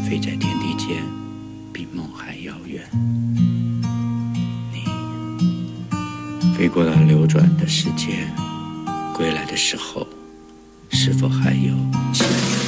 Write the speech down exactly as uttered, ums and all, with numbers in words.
飞在天地间，比梦还遥远。你飞过了流转的时间，归来的时候，是否还有期待？